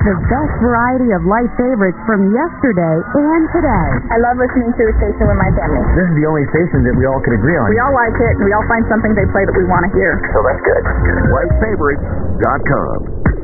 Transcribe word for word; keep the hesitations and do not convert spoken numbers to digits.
the best variety of light favorites from yesterday and today. I love listening to the station with my family. This is the only station that we all can agree on. We all like it, and we all find something they play that we want to hear. So that's good. light favorites dot com